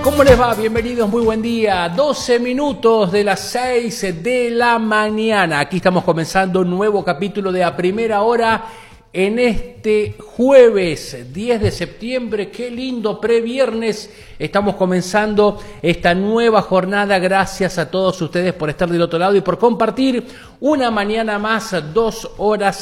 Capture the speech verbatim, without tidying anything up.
¿Cómo les va? Bienvenidos, muy buen día. doce minutos de las seis de la mañana. Aquí estamos comenzando un nuevo capítulo de A Primera Hora en este jueves diez de septiembre. Qué lindo previernes. Estamos comenzando esta nueva jornada. Gracias a todos ustedes por estar del otro lado y por compartir una mañana más, dos horas